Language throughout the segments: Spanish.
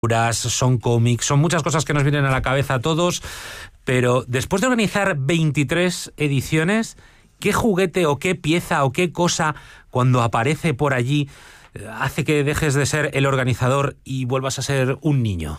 son cómics, son muchas cosas que nos vienen a la cabeza a todos, pero después de organizar 23 ediciones, ¿qué juguete o qué pieza o qué cosa cuando aparece por allí hace que dejes de ser el organizador y vuelvas a ser un niño?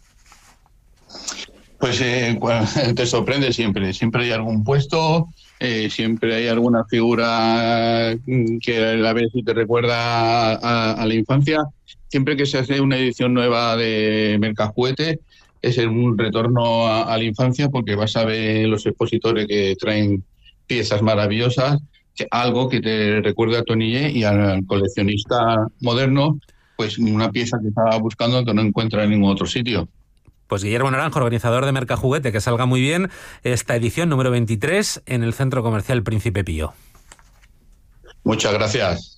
Pues te sorprende siempre hay algún puesto, siempre hay alguna figura que a ver si te recuerda a la infancia. Siempre que se hace una edición nueva de Mercajuguete es un retorno a la infancia, porque vas a ver los expositores que traen piezas maravillosas, algo que te recuerda a tu niñez, y al coleccionista moderno, pues una pieza que estaba buscando que no encuentra en ningún otro sitio. Pues Guillermo Naranjo, organizador de Mercajuguete, que salga muy bien esta edición número 23 en el Centro Comercial Príncipe Pío. Muchas gracias.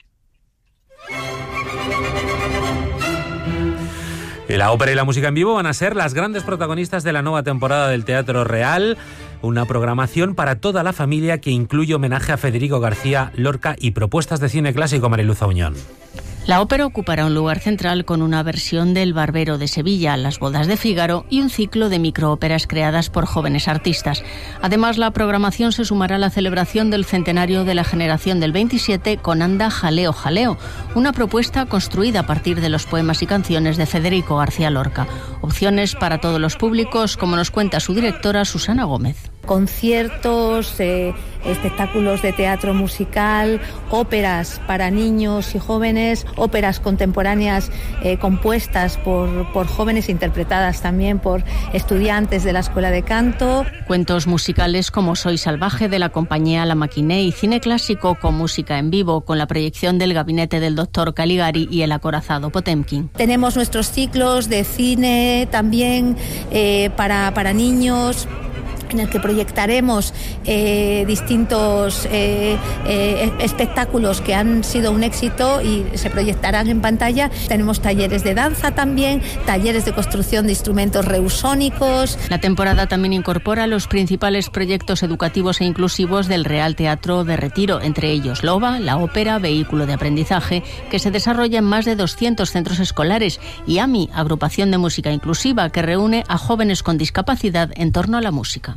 La ópera y la música en vivo van a ser las grandes protagonistas de la nueva temporada del Teatro Real, una programación para toda la familia que incluye homenaje a Federico García Lorca y propuestas de cine clásico. Mariluz Auñón. La ópera ocupará un lugar central con una versión del Barbero de Sevilla, Las bodas de Fígaro y un ciclo de microóperas creadas por jóvenes artistas. Además, la programación se sumará a la celebración del centenario de la generación del 27 con Anda Jaleo Jaleo, una propuesta construida a partir de los poemas y canciones de Federico García Lorca. Opciones para todos los públicos, como nos cuenta su directora Susana Gómez. Conciertos, espectáculos de teatro musical, óperas para niños y jóvenes, óperas contemporáneas compuestas por jóvenes, interpretadas también por estudiantes de la Escuela de Canto. Cuentos musicales como Soy Salvaje de la compañía La Maquinée y cine clásico con música en vivo, con la proyección del Gabinete del Doctor Caligari y El acorazado Potemkin. Tenemos nuestros ciclos de cine también para niños, en el que proyectaremos distintos espectáculos que han sido un éxito y se proyectarán en pantalla. Tenemos talleres de danza también, talleres de construcción de instrumentos reusónicos. La temporada también incorpora los principales proyectos educativos e inclusivos del Real Teatro de Retiro, entre ellos LOBA, la ópera, vehículo de aprendizaje, que se desarrolla en más de 200 centros escolares, y AMI, agrupación de música inclusiva, que reúne a jóvenes con discapacidad en torno a la música.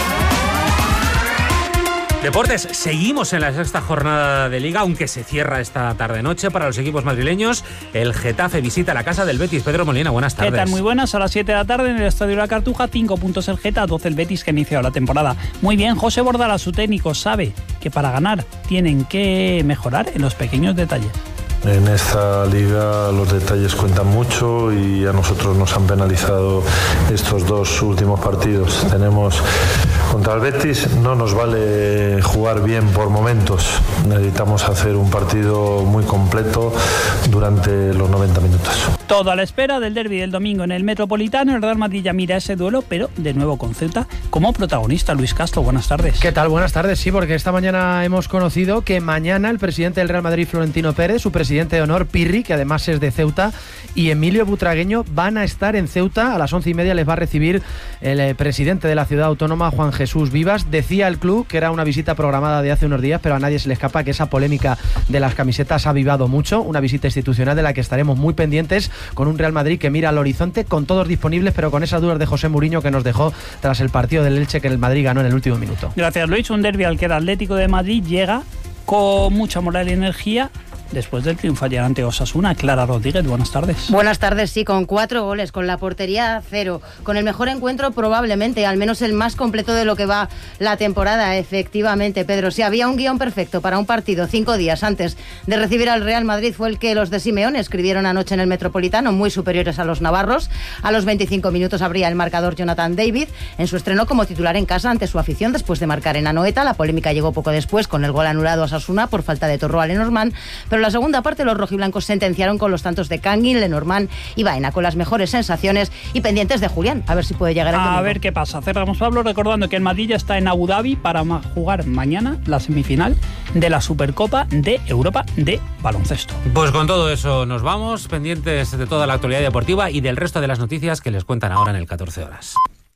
Deportes, seguimos en la sexta jornada de Liga, aunque se cierra esta tarde-noche para los equipos madrileños. El Getafe visita la casa del Betis. Pedro Molina, buenas tardes. ¿Qué tal? Muy buenas. A las 7 de la tarde en el Estadio La Cartuja, 5 puntos el Geta, 12 el Betis, que ha iniciado la temporada. Muy bien, José Bordala, su técnico, sabe que para ganar tienen que mejorar en los pequeños detalles. En esta liga los detalles cuentan mucho y a nosotros nos han penalizado estos dos últimos partidos. Tenemos contra el Betis, no nos vale jugar bien por momentos. Necesitamos hacer un partido muy completo durante los 90 minutos. Todo a la espera del derbi del domingo en el Metropolitano. El Real Madrid ya mira ese duelo, pero de nuevo con Ceuta como protagonista. Luis Castro, buenas tardes. ¿Qué tal? Buenas tardes. Sí, porque esta mañana hemos conocido que mañana el presidente del Real Madrid, Florentino Pérez, su presidente de honor, Pirri, que además es de Ceuta, y Emilio Butragueño van a estar en Ceuta. A las 11:30 les va a recibir el presidente de la ciudad autónoma, Juan Jesús Vivas. Decía el club que era una visita programada de hace unos días, pero a nadie se le escapa que esa polémica de las camisetas ha avivado mucho. Una visita institucional de la que estaremos muy pendientes, con un Real Madrid que mira al horizonte, con todos disponibles, pero con esas dudas de José Mourinho que nos dejó tras el partido del Elche, que el Madrid ganó en el último minuto. Gracias, Luis. Un derbi al que el Atlético de Madrid llega con mucha moral y energía después del triunfo ayer ante Osasuna. Clara Rodríguez, buenas tardes. Buenas tardes, sí, con 4 goles, con la portería a 0, con el mejor encuentro probablemente, al menos el más completo de lo que va la temporada, efectivamente, Pedro. Si había un guión perfecto para un partido 5 días antes de recibir al Real Madrid, fue el que los de Simeone escribieron anoche en el Metropolitano, muy superiores a los navarros. A los 25 minutos abría el marcador Jonathan David en su estreno como titular en casa ante su afición después de marcar en Anoeta. La polémica llegó poco después con el gol anulado a Osasuna por falta de Torro a Lenormand, pero en la segunda parte los rojiblancos sentenciaron con los tantos de Kangin, Lenormand y Baena, con las mejores sensaciones y pendientes de Julián, a ver si puede llegar a ver qué pasa. Cerramos, Pablo, recordando que el Madrid ya está en Abu Dhabi para jugar mañana la semifinal de la Supercopa de Europa de baloncesto. Pues con todo eso nos vamos, pendientes de toda la actualidad deportiva y del resto de las noticias que les cuentan ahora en el 14 horas.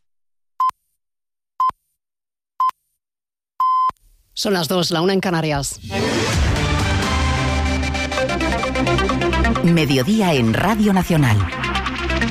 Son las 2, la 1 en Canarias. Mediodía en Radio Nacional.